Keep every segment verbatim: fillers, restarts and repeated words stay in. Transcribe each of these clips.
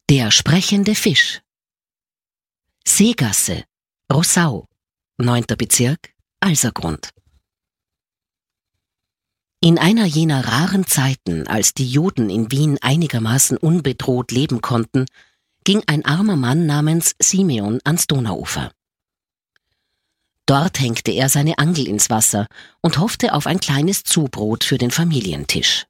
Der sprechende Fisch. Seegasse, Rossau, neunter Bezirk, Alsergrund. In einer jener raren Zeiten, als die Juden in Wien einigermaßen unbedroht leben konnten, ging ein armer Mann namens Simeon ans Donauufer. Dort hängte er seine Angel ins Wasser und hoffte auf ein kleines Zubrot für den Familientisch.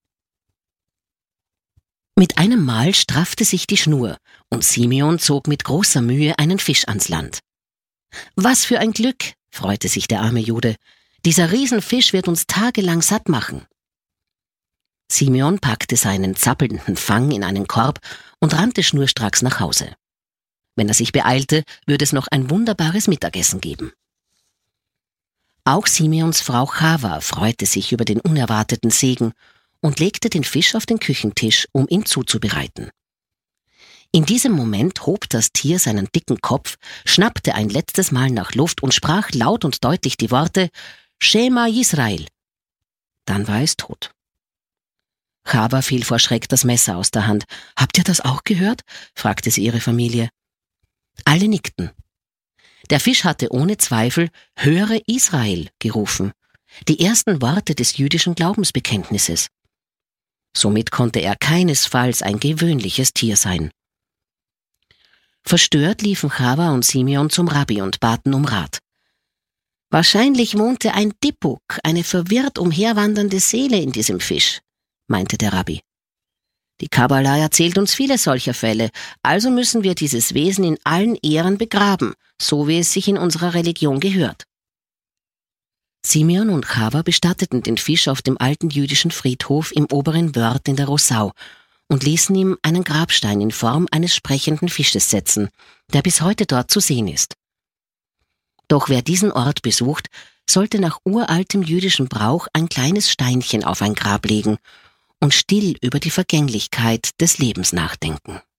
Mit einem Mal straffte sich die Schnur und Simeon zog mit großer Mühe einen Fisch ans Land. »Was für ein Glück«, freute sich der arme Jude, »dieser Riesenfisch wird uns tagelang satt machen.« Simeon packte seinen zappelnden Fang in einen Korb und rannte schnurstracks nach Hause. Wenn er sich beeilte, würde es noch ein wunderbares Mittagessen geben. Auch Simeons Frau Chava freute sich über den unerwarteten Segen und legte den Fisch auf den Küchentisch, um ihn zuzubereiten. In diesem Moment hob das Tier seinen dicken Kopf, schnappte ein letztes Mal nach Luft und sprach laut und deutlich die Worte »Shema Yisrael«. Dann war es tot. Chava fiel vor Schreck das Messer aus der Hand. »Habt ihr das auch gehört?« fragte sie ihre Familie. Alle nickten. Der Fisch hatte ohne Zweifel »Höre Israel« gerufen, die ersten Worte des jüdischen Glaubensbekenntnisses. Somit konnte er keinesfalls ein gewöhnliches Tier sein. Verstört liefen Chava und Simeon zum Rabbi und baten um Rat. »Wahrscheinlich wohnte ein Dippuk, eine verwirrt umherwandernde Seele in diesem Fisch«, meinte der Rabbi. »Die Kabbalah erzählt uns viele solcher Fälle, also müssen wir dieses Wesen in allen Ehren begraben, so wie es sich in unserer Religion gehört.« Simeon und Chava bestatteten den Fisch auf dem alten jüdischen Friedhof im oberen Wörth in der Rossau und ließen ihm einen Grabstein in Form eines sprechenden Fisches setzen, der bis heute dort zu sehen ist. Doch wer diesen Ort besucht, sollte nach uraltem jüdischen Brauch ein kleines Steinchen auf ein Grab legen und still über die Vergänglichkeit des Lebens nachdenken.